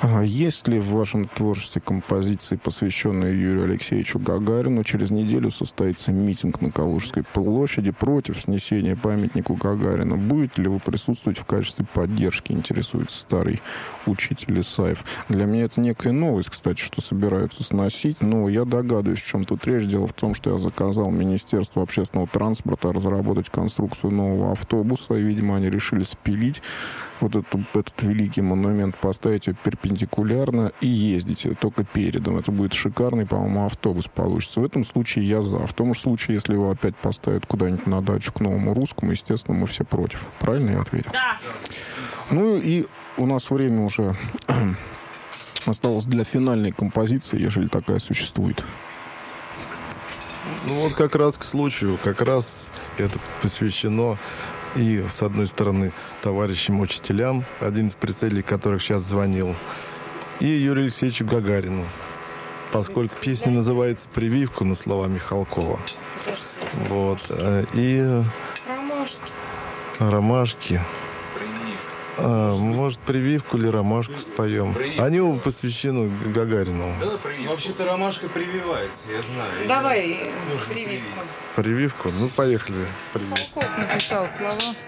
А есть ли в вашем творчестве композиции, посвященные Юрию Алексеевичу Гагарину? Через неделю состоится митинг на Калужской площади против снесения памятнику Гагарину. Будете ли вы присутствовать в качестве поддержки, интересуется старый учитель Исаев. Для меня это некая новость, кстати, что собираются сносить, но я догадываюсь, в чем тут речь. Дело в том, что я заказал Министерству общественного транспорта разработать конструкцию нового автобуса, и, видимо, они решили спилить этот великий монумент, поставить его перпендикулярно и ездить только передом. Это будет шикарный, по-моему, автобус получится. В этом случае я за. В том же случае, если его опять поставят куда-нибудь на дачу к Новому Русскому, естественно, мы все против. Правильно я ответил? Да. Ну и у нас время уже осталось для финальной композиции, ежели такая существует. Ну вот как раз к случаю, как раз это посвящено и, с одной стороны, товарищам учителям, один из представителей которых сейчас звонил, и Юрию Алексеевичу Гагарину, поскольку песня называется «Прививку» на слова Михалкова. Вот. И ромашки. Может, прививку или ромашку споем? Они оба посвящены Гагарину. Вообще-то ромашка прививается, я знаю. Давай прививку. Прививку? Ну, поехали. Прививку. Михалков написал слова.